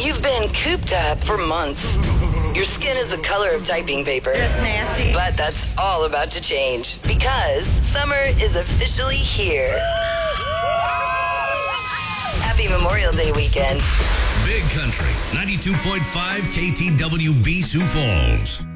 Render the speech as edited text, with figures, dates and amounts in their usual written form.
You've been cooped up for months. Your skin is the color of typing paper. Just nasty. But that's all about to change because summer is officially here. Happy Memorial Day weekend. Big Country, 92.5 KTWB Sioux Falls.